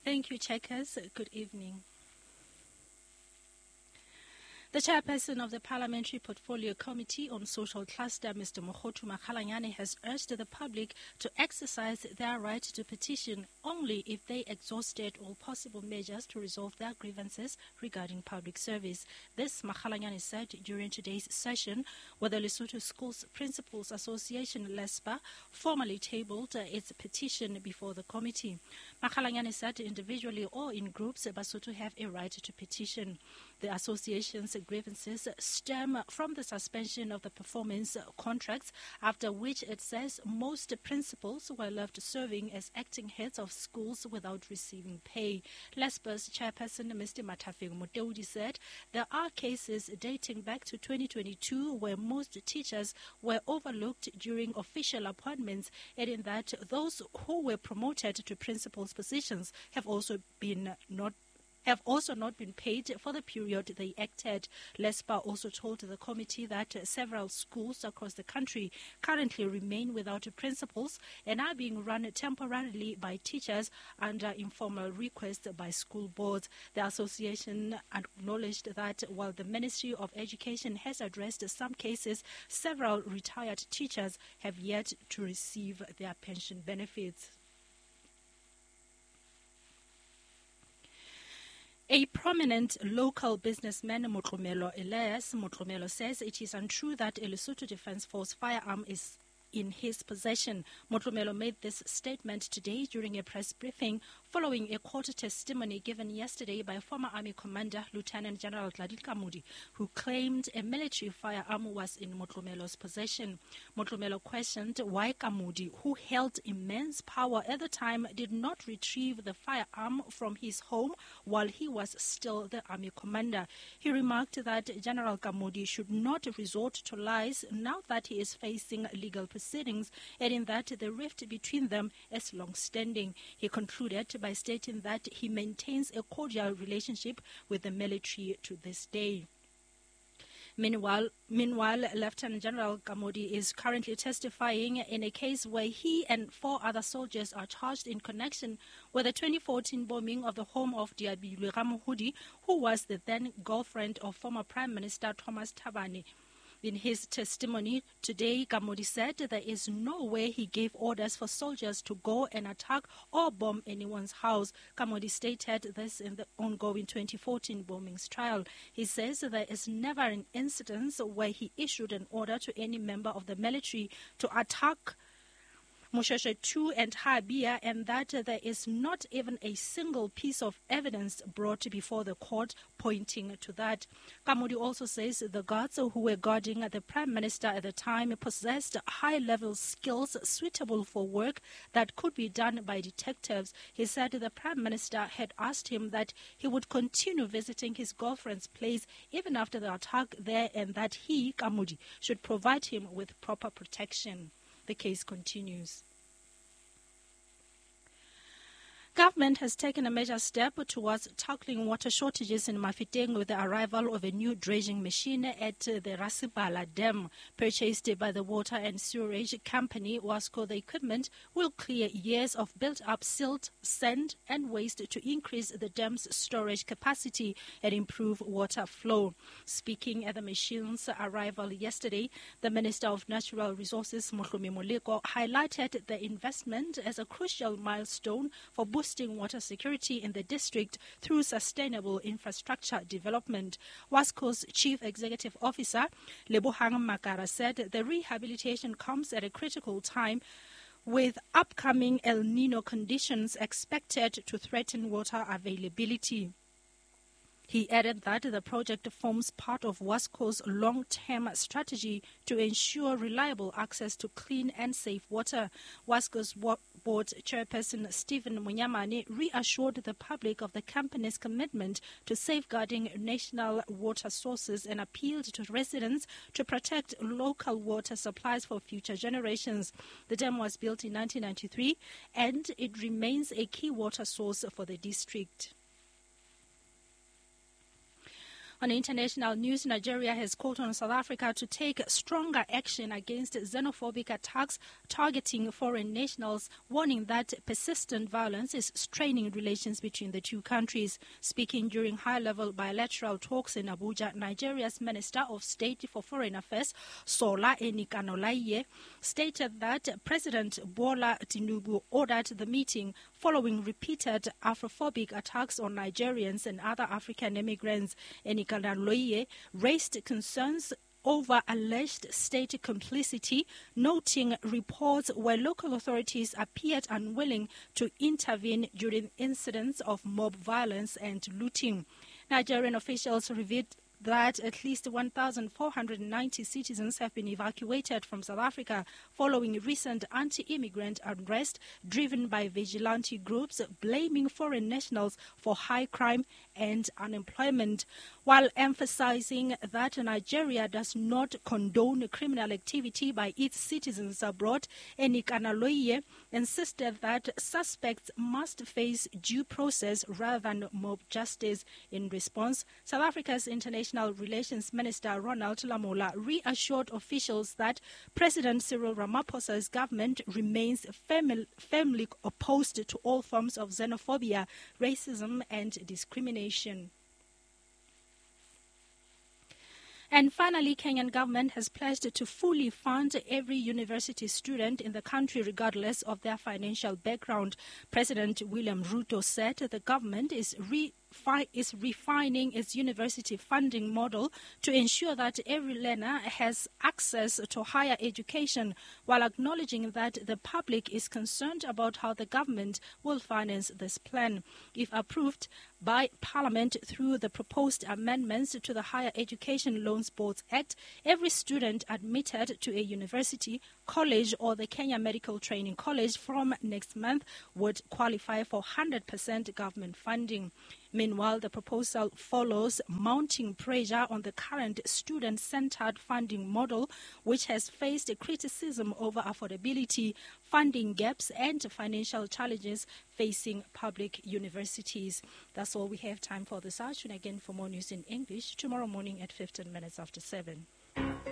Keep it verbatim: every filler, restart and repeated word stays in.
Thank you, Checkers. Good evening. The chairperson of the Parliamentary Portfolio Committee on Social Cluster, Mister Mokgothoo Makgalanyane, has urged the public to exercise their right to petition only if they exhausted all possible measures to resolve their grievances regarding public service. This, Makgalanyane said during today's session, where the Lesotho Schools Principals Association, LESPA, formally tabled uh, its petition before the committee. Makgalanyane said individually or in groups, Basotho have a right to petition. The association's grievances stem from the suspension of the performance contracts, after which it says most principals were left serving as acting heads of schools without receiving pay. LESPA's chairperson, Mister Matafeng Moteudi, said there are cases dating back to twenty twenty-two where most teachers were overlooked during official appointments, adding that those who were promoted to principals' positions have also been not have also not been paid for the period they acted. LESPA also told the committee that several schools across the country currently remain without principals and are being run temporarily by teachers under informal request by school boards. The association acknowledged that while the Ministry of Education has addressed some cases, several retired teachers have yet to receive their pension benefits. A prominent local businessman, Motlomelo Elias Motlomelo, says it is untrue that a Lesotho Defence Force firearm is in his possession. Motlomelo made this statement today during a press briefing following a court testimony given yesterday by former Army Commander Lieutenant General Gladys Kamudi, who claimed a military firearm was in Motlomelo's possession. Motlomelo questioned why Kamudi, who held immense power at the time, did not retrieve the firearm from his home while he was still the Army Commander. He remarked that General Kamudi should not resort to lies now that he is facing legal proceedings, adding that the rift between them is long-standing. He concluded by stating that he maintains a cordial relationship with the military to this day. Meanwhile, meanwhile, Lieutenant General Kamudi is currently testifying in a case where he and four other soldiers are charged in connection with the twenty fourteen bombing of the home of Diabilwe Ramohudi, who was the then girlfriend of former Prime Minister Thomas Thabane. In his testimony today, Kamudi said there is no way he gave orders for soldiers to go and attack or bomb anyone's house. Kamudi stated this in the ongoing twenty fourteen bombings trial. He says there is never an incident where he issued an order to any member of the military to attack Mosheshe two and Habia, and that there is not even a single piece of evidence brought before the court pointing to that. Kamudi also says the guards who were guarding the Prime Minister at the time possessed high-level skills suitable for work that could be done by detectives. He said the Prime Minister had asked him that he would continue visiting his girlfriend's place even after the attack there, and that he, Kamudi, should provide him with proper protection. The case continues. Government has taken a major step towards tackling water shortages in Mafeteng with the arrival of a new dredging machine at the Rasibala Dam. Purchased by the water and sewerage company Wasco, the equipment will clear years of built-up silt, sand and waste to increase the dam's storage capacity and improve water flow. Speaking at the machine's arrival yesterday, the Minister of Natural Resources, Mohlomi Moleko, highlighted the investment as a crucial milestone for boosting water security in the district through sustainable infrastructure development. Wasco's Chief Executive Officer, Lebohang Makara, said the rehabilitation comes at a critical time with upcoming El Nino conditions expected to threaten water availability. He added that the project forms part of Wasco's long-term strategy to ensure reliable access to clean and safe water. Wasco's board chairperson Stephen Munyamane reassured the public of the company's commitment to safeguarding national water sources and appealed to residents to protect local water supplies for future generations. The dam was built in nineteen ninety-three and it remains a key water source for the district. On international news, Nigeria has called on South Africa to take stronger action against xenophobic attacks targeting foreign nationals, warning that persistent violence is straining relations between the two countries. Speaking during high-level bilateral talks in Abuja, Nigeria's Minister of State for Foreign Affairs, Sola Enikanolaye, stated that President Bola Tinubu ordered the meeting following repeated Afrophobic attacks on Nigerians and other African immigrants. Enikanolaye raised concerns over alleged state complicity, noting reports where local authorities appeared unwilling to intervene during incidents of mob violence and looting. Nigerian officials revealed that at least one thousand four hundred ninety citizens have been evacuated from South Africa following recent anti-immigrant unrest driven by vigilante groups blaming foreign nationals for high crime and unemployment. While emphasizing that Nigeria does not condone criminal activity by its citizens abroad, Enikanolaye insisted that suspects must face due process rather than mob justice. In response, South Africa's International Relations Minister Ronald Lamola reassured officials that President Cyril Ramaphosa's government remains firmly, firmly opposed to all forms of xenophobia, racism and discrimination. And finally, Kenyan government has pledged to fully fund every university student in the country regardless of their financial background. President William Ruto said the government is re is refining its university funding model to ensure that every learner has access to higher education, while acknowledging that the public is concerned about how the government will finance this plan. If approved by Parliament through the proposed amendments to the Higher Education Loans Boards Act, every student admitted to a university, college or the Kenya Medical Training College from next month would qualify for one hundred percent government funding. Meanwhile, the proposal follows mounting pressure on the current student-centered funding model, which has faced criticism over affordability, funding gaps, and financial challenges facing public universities. That's all we have time for this hour. Tune again for more news in English tomorrow morning at fifteen minutes after seven.